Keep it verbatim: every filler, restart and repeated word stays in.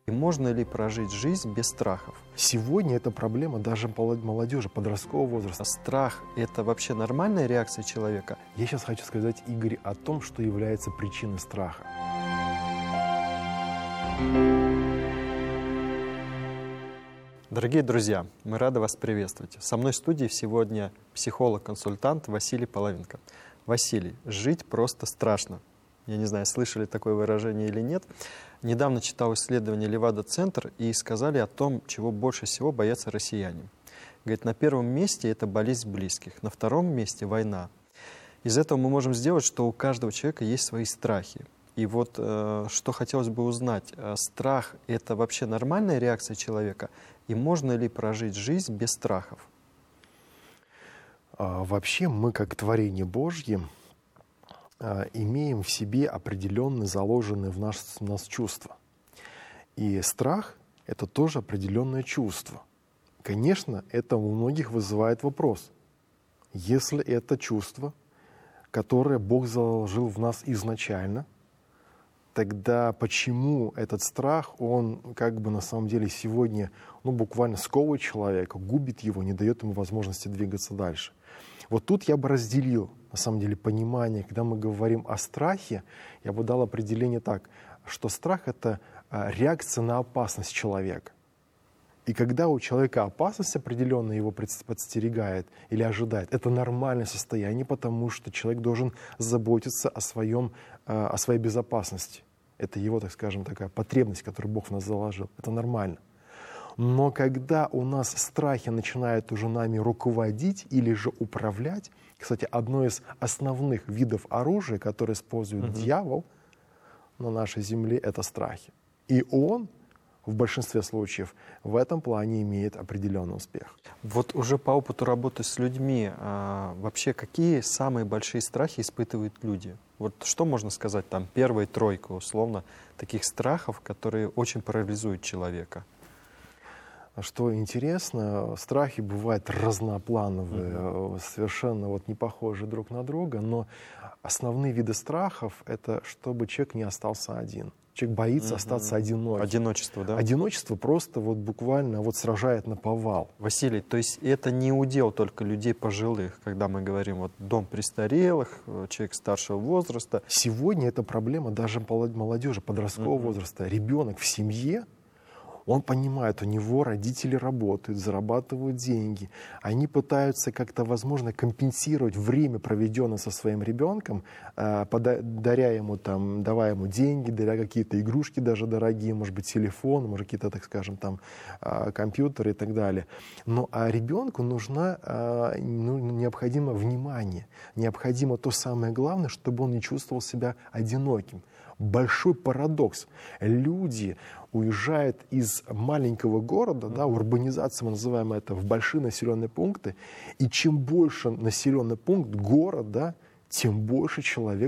И можно ли прожить жизнь без страхов? Сегодня это проблема даже молодежи, подросткового возраста. Страх – это вообще нормальная реакция человека? Я сейчас хочу сказать, Игорь, о том, что является причиной страха. Дорогие друзья, мы рады вас приветствовать. Со мной в студии сегодня психолог-консультант Василий Половинко. Василий, жить просто страшно. Я не знаю, слышали такое выражение или нет. Недавно читал исследование Левада-центр и сказали о том, чего больше всего боятся россияне. Говорит, на первом месте это болезнь близких, на втором месте война. Из этого мы можем сделать, что у каждого человека есть свои страхи. И вот э, что хотелось бы узнать, э, страх – это вообще нормальная реакция человека? И можно ли прожить жизнь без страхов? А, вообще мы, как творение Божье, а, имеем в себе определенные заложенные в нас, в нас чувства. И страх – это тоже определенное чувство. Конечно, это у многих вызывает вопрос. Если это чувство, которое Бог заложил в нас изначально, тогда почему этот страх, он как бы на самом деле сегодня ну, буквально сковывает человека, губит его, не дает ему возможности двигаться дальше? Вот тут я бы разделил, на самом деле, понимание. Когда мы говорим о страхе, я бы дал определение так, что страх — это реакция на опасность человека. И когда у человека опасность определенная его подстерегает или ожидает, это нормальное состояние, потому что человек должен заботиться о, своем, о своей безопасности. Это его, так скажем, такая потребность, которую Бог в нас заложил. Это нормально. Но когда у нас страхи начинают уже нами руководить или же управлять, кстати, одно из основных видов оружия, которое использует mm-hmm. дьявол на нашей земле, это страхи. И он в большинстве случаев в этом плане имеет определенный успех. Вот уже по опыту работы с людьми, а, вообще какие самые большие страхи испытывают люди? Вот что можно сказать, там, первая тройка, условно, таких страхов, которые очень парализуют человека? Что интересно, страхи бывают разноплановые, mm-hmm. совершенно вот не похожи друг на друга, но основные виды страхов — это чтобы человек не остался один. Человек боится mm-hmm. остаться одиноким. Одиночество, да? Одиночество просто вот буквально вот сражает наповал. Василий, то есть это не удел только людей пожилых, когда мы говорим вот дом престарелых, человек старшего возраста? Сегодня это проблема даже молодежи, подросткового mm-hmm. возраста. Ребенок в семье, он понимает, у него родители работают, зарабатывают деньги. Они пытаются как-то, возможно, компенсировать время, проведенное со своим ребенком, даря ему, там, давая ему деньги, даря какие-то игрушки даже дорогие, может быть, телефон, может, какие-то, так скажем, там, компьютеры и так далее. Но а ребенку нужно, ну, необходимо внимание, необходимо то самое главное, чтобы он не чувствовал себя одиноким. Большой парадокс. Люди уезжают из маленького города, да, урбанизация, мы называем это, в большие населенные пункты, и чем больше населенный пункт, город, да, тем больше человек